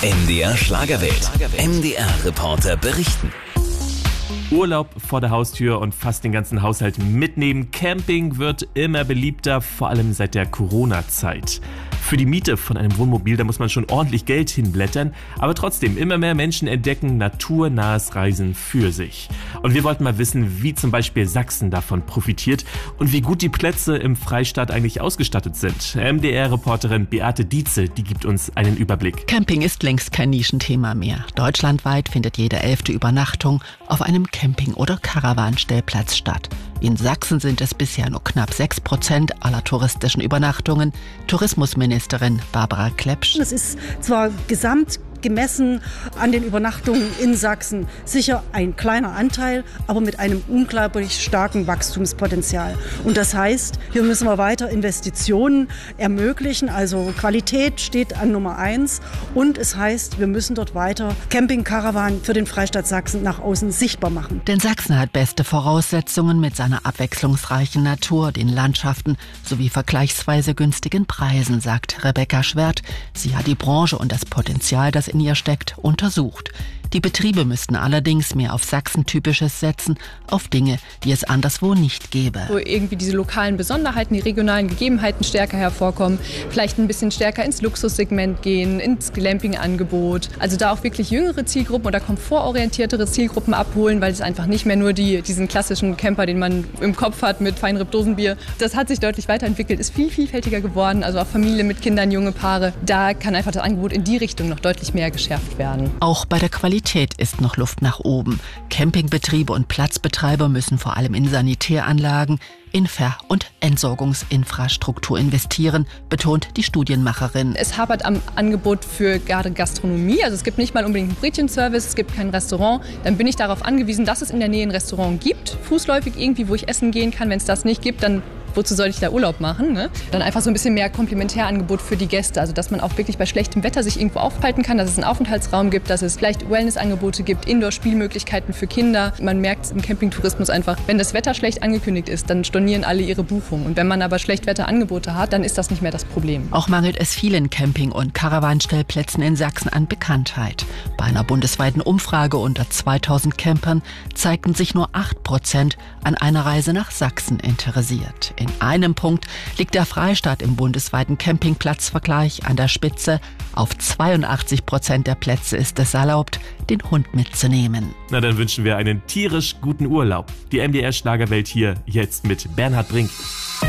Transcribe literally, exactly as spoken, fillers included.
M D R Schlagerwelt. M D R-Reporter berichten. Urlaub vor der Haustür und fast den ganzen Haushalt mitnehmen. Camping wird immer beliebter, vor allem seit der Corona-Zeit. Für die Miete von einem Wohnmobil, da muss man schon ordentlich Geld hinblättern, aber trotzdem, immer mehr Menschen entdecken naturnahes Reisen für sich. Und wir wollten mal wissen, wie zum Beispiel Sachsen davon profitiert und wie gut die Plätze im Freistaat eigentlich ausgestattet sind. M D R-Reporterin Beate Dietze, die gibt uns einen Überblick. Camping ist längst kein Nischenthema mehr. Deutschlandweit findet jede elfte Übernachtung auf einem Camping- oder Caravanstellplatz statt. In Sachsen sind es bisher nur knapp sechs Prozent aller touristischen Übernachtungen. Tourismusministerin Barbara Klepsch. Das ist zwar gesamt gemessen an den Übernachtungen in Sachsen sicher ein kleiner Anteil, aber mit einem unglaublich starken Wachstumspotenzial. Und das heißt, hier müssen wir weiter Investitionen ermöglichen. Also Qualität steht an Nummer eins. Und es heißt, wir müssen dort weiter Camping-Caravan für den Freistaat Sachsen nach außen sichtbar machen. Denn Sachsen hat beste Voraussetzungen mit seiner abwechslungsreichen Natur, den Landschaften sowie vergleichsweise günstigen Preisen, sagt Rebecca Schwert. Sie hat die Branche und das Potenzial, das in ihr steckt, untersucht. Die Betriebe müssten allerdings mehr auf Sachsen-Typisches setzen, auf Dinge, die es anderswo nicht gäbe. Wo irgendwie diese lokalen Besonderheiten, die regionalen Gegebenheiten stärker hervorkommen, vielleicht ein bisschen stärker ins Luxussegment gehen, ins Glamping-Angebot. Also da auch wirklich jüngere Zielgruppen oder komfortorientiertere Zielgruppen abholen, weil es einfach nicht mehr nur die, diesen klassischen Camper, den man im Kopf hat mit Feinripp-Dosenbier. Das hat sich deutlich weiterentwickelt, ist viel vielfältiger geworden, also auch Familie mit Kindern, junge Paare. Da kann einfach das Angebot in die Richtung noch deutlich mehr geschärft werden. Auch bei der Qualität ist noch Luft nach oben. Campingbetriebe und Platzbetreiber müssen vor allem in Sanitäranlagen, in Ver- und Entsorgungsinfrastruktur investieren, betont die Studienmacherin. Es hapert am Angebot für gerade Gastronomie. Also es gibt nicht mal unbedingt einen Brötchenservice, es gibt kein Restaurant. Dann bin ich darauf angewiesen, dass es in der Nähe ein Restaurant gibt, fußläufig irgendwie, wo ich essen gehen kann. Wenn es das nicht gibt, dann wozu soll ich da Urlaub machen? Ne? Dann einfach so ein bisschen mehr Komplementärangebot für die Gäste. Also dass man auch wirklich bei schlechtem Wetter sich irgendwo aufhalten kann, dass es einen Aufenthaltsraum gibt, dass es vielleicht Wellnessangebote gibt, Indoor-Spielmöglichkeiten für Kinder. Man merkt im Campingtourismus einfach, wenn das Wetter schlecht angekündigt ist, dann stornieren alle ihre Buchungen. Und wenn man aber Schlechtwetterangebote hat, dann ist das nicht mehr das Problem. Auch mangelt es vielen Camping- und Caravanstellplätzen in Sachsen an Bekanntheit. Bei einer bundesweiten Umfrage unter zweitausend Campern zeigten sich nur acht Prozent an einer Reise nach Sachsen interessiert. In einem Punkt liegt der Freistaat im bundesweiten Campingplatzvergleich an der Spitze. Auf zweiundachtzig Prozent der Plätze ist es erlaubt, den Hund mitzunehmen. Na, dann wünschen wir einen tierisch guten Urlaub. Die M D R Schlagerwelt hier jetzt mit Bernhard Brink.